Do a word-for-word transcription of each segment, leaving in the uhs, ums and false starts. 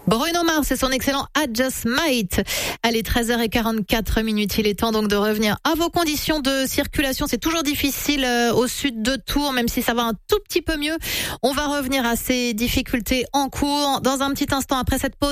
Bruno Mars, c'est son excellent I Just Might. Allez, treize heures quarante-quatre minutes. Il est temps donc de revenir à vos conditions de circulation. C'est toujours difficile euh, au sud de Tours, même si ça va un tout petit peu mieux. On va revenir à ces difficultés en cours dans un petit instant après cette pause.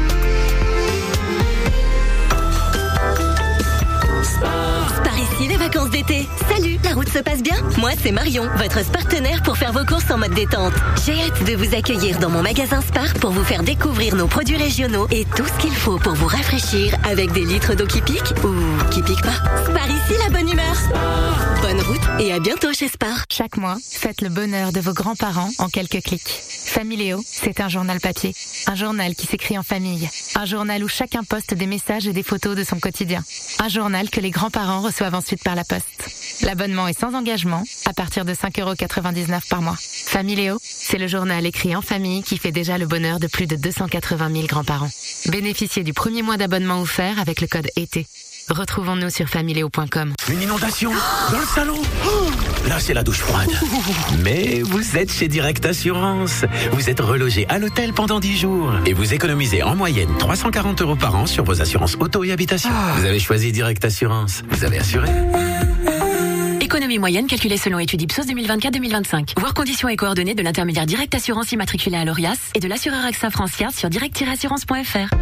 Ici les vacances d'été. Salut, la route se passe bien? Moi, c'est Marion, votre partenaire pour faire vos courses en mode détente. J'ai hâte de vous accueillir dans mon magasin Spar pour vous faire découvrir nos produits régionaux et tout ce qu'il faut pour vous rafraîchir avec des litres d'eau qui piquent ou qui piquent pas. Spar ici, la bonne humeur. Bonne route et à bientôt chez Spar. Chaque mois, faites le bonheur de vos grands-parents en quelques clics. Familéo, c'est un journal papier. Un journal qui s'écrit en famille. Un journal où chacun poste des messages et des photos de son quotidien. Un journal que les grands-parents reçoivent ensuite par la poste. L'abonnement est sans engagement, à partir de cinq euros quatre-vingt-dix-neuf par mois. Familéo, c'est le journal écrit en famille qui fait déjà le bonheur de plus de deux cent quatre-vingt mille grands-parents. Bénéficiez du premier mois d'abonnement offert avec le code été. Retrouvons-nous sur familéo point com. Une inondation dans le salon. Oh, là, c'est la douche froide. Mais vous êtes chez Direct Assurance. Vous êtes relogé à l'hôtel pendant dix jours. Et vous économisez en moyenne trois cent quarante euros par an sur vos assurances auto et habitation. Vous avez choisi Direct Assurance. Vous avez assuré. Économie moyenne calculée selon étude Ipsos deux mille vingt-quatre deux mille vingt-cinq. Voir conditions et coordonnées de l'intermédiaire Direct Assurance immatriculé à l'Orias et de l'assureur AXA France Yard sur direct tiret assurance point f r.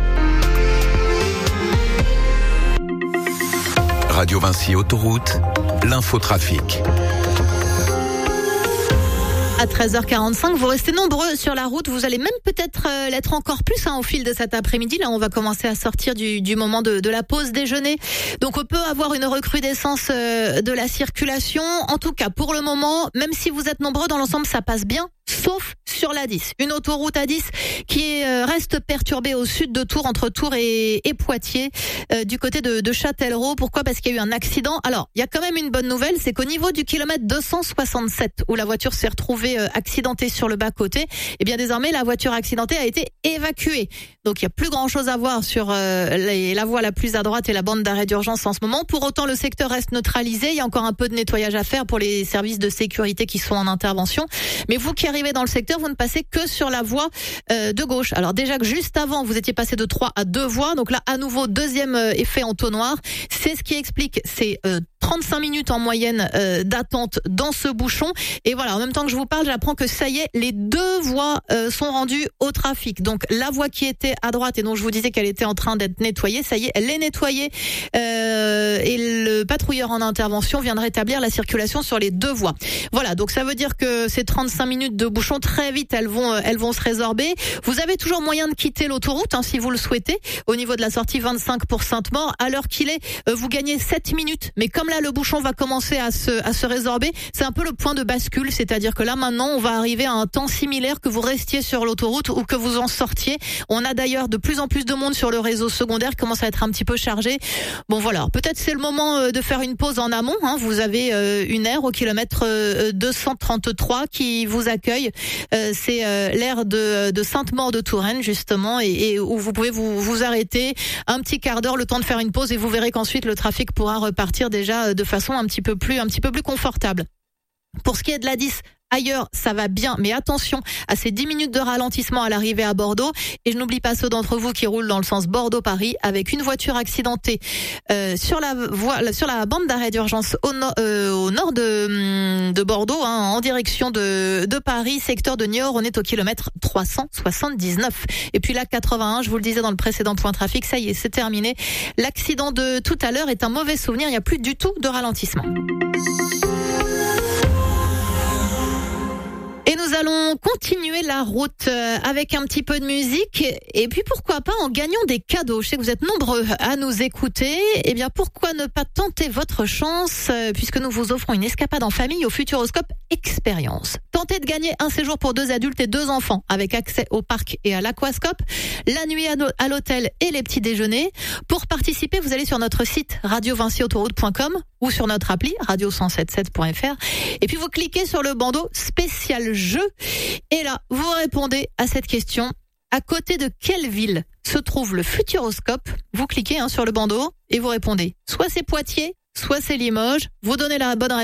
Radio Vinci Autoroute, l'infotrafic. À treize heures quarante-cinq, vous restez nombreux sur la route. Vous allez même peut-être euh, l'être encore plus hein, au fil de cet après-midi. Là, on va commencer à sortir du, du moment de, de la pause déjeuner. Donc, on peut avoir une recrudescence euh, de la circulation. En tout cas, pour le moment, même si vous êtes nombreux, dans l'ensemble, ça passe bien. Sauf sur la dix. Une autoroute A dix qui euh, reste perturbée au sud de Tours, entre Tours et, et Poitiers, euh, du côté de, de Châtellerault. Pourquoi? Parce qu'il y a eu un accident. Alors, il y a quand même une bonne nouvelle, c'est qu'au niveau du kilomètre deux cent soixante-sept, où la voiture s'est retrouvée euh, accidentée sur le bas-côté, eh bien désormais, la voiture accidentée a été évacuée. Donc, il n'y a plus grand-chose à voir sur euh, les, la voie la plus à droite et la bande d'arrêt d'urgence en ce moment. Pour autant, le secteur reste neutralisé. Il y a encore un peu de nettoyage à faire pour les services de sécurité qui sont en intervention. Mais vous qui arrivez dans le secteur, vous ne passez que sur la voie euh, de gauche. Alors déjà que juste avant, vous étiez passé de trois à deux voies. Donc là, à nouveau, deuxième euh, effet entonnoir. C'est ce qui explique ces euh, trente-cinq minutes en moyenne euh, d'attente dans ce bouchon. Et voilà, en même temps que je vous parle, j'apprends que ça y est, les deux voies euh, sont rendues au trafic. Donc la voie qui était à droite et dont je vous disais qu'elle était en train d'être nettoyée, ça y est, elle est nettoyée. Euh, et le patrouilleur en intervention vient de rétablir la circulation sur les deux voies. Voilà, donc ça veut dire que ces trente-cinq minutes de bouchon, très vite, elles vont, elles vont se résorber. Vous avez toujours moyen de quitter l'autoroute, hein, si vous le souhaitez. Au niveau de la sortie vingt-cinq pour Sainte-Maure, à l'heure qu'il est, euh, vous gagnez sept minutes. Mais comme là, le bouchon va commencer à se, à se résorber, c'est un peu le point de bascule. C'est-à-dire que là, maintenant, on va arriver à un temps similaire que vous restiez sur l'autoroute ou que vous en sortiez. On a d'ailleurs de plus en plus de monde sur le réseau secondaire qui commence à être un petit peu chargé. Bon, voilà. Peut-être c'est le moment euh, de faire une pause en amont, hein. Vous avez euh, une aire au kilomètre euh, deux cent trente-trois qui vous accueille. Euh, c'est euh, l'aire de, de Sainte-Maure-de-Touraine, justement, et, et où vous pouvez vous, vous arrêter un petit quart d'heure, le temps de faire une pause, et vous verrez qu'ensuite le trafic pourra repartir déjà de façon un petit peu plus, un petit peu plus confortable. Pour ce qui est de la dix, ailleurs, ça va bien, mais attention à ces dix minutes de ralentissement à l'arrivée à Bordeaux. Et je n'oublie pas ceux d'entre vous qui roulent dans le sens Bordeaux-Paris avec une voiture accidentée euh, sur la voie, sur la bande d'arrêt d'urgence au, no, euh, au nord de, de Bordeaux, hein, en direction de, de Paris, secteur de Niort. On est au kilomètre trois cent soixante-dix-neuf. Et puis la quatre-vingt-un, je vous le disais dans le précédent point trafic, ça y est, c'est terminé. L'accident de tout à l'heure est un mauvais souvenir. Il n'y a plus du tout de ralentissement. Et nous allons continuer la route avec un petit peu de musique et puis pourquoi pas en gagnant des cadeaux. Je sais que vous êtes nombreux à nous écouter. Eh bien, pourquoi ne pas tenter votre chance puisque nous vous offrons une escapade en famille au Futuroscope Expérience. Tentez de gagner un séjour pour deux adultes et deux enfants avec accès au parc et à l'aquascope, la nuit à l'hôtel et les petits déjeuners. Pour participer, vous allez sur notre site radio vinci autoroute point com ou sur notre appli radio cent soixante-dix-sept point f r et puis vous cliquez sur le bandeau spécial jeu et là vous répondez à cette question: à côté de quelle ville se trouve le Futuroscope? Vous cliquez hein, sur le bandeau et vous répondez soit c'est Poitiers, soit c'est Limoges. Vous donnez la bonne réponse.